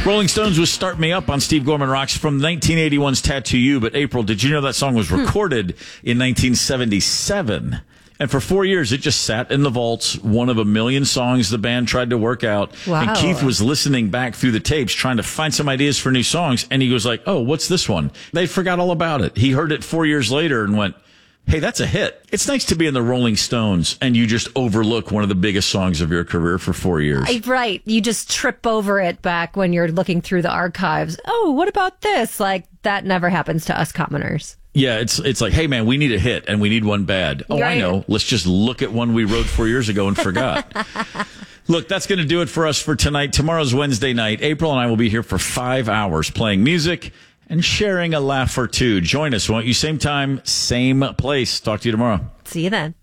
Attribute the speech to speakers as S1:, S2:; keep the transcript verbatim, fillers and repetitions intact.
S1: Rolling Stones was Start Me Up on Steve Gorman Rocks from nineteen eighty-one's Tattoo You. But April, did you know that song was recorded hmm. in nineteen seventy-seven? And for four years, it just sat in the vaults, one of a million songs the band tried to work out.
S2: Wow.
S1: And Keith was listening back through the tapes, trying to find some ideas for new songs. And he was like, oh, what's this one? They forgot all about it. He heard it four years later and went, hey, that's a hit. It's nice to be in the Rolling Stones and you just overlook one of the biggest songs of your career for four years.
S2: Right. You just trip over it back when you're looking through the archives. Oh, what about this? Like, that never happens to us commoners.
S1: Yeah, it's it's like, hey, man, we need a hit, and we need one bad. Oh, right. I know. Let's just look at one we wrote four years ago and forgot. Look, that's going to do it for us for tonight. Tomorrow's Wednesday night. April and I will be here for five hours playing music and sharing a laugh or two. Join us, won't you? Same time, same place. Talk to you tomorrow.
S2: See you then.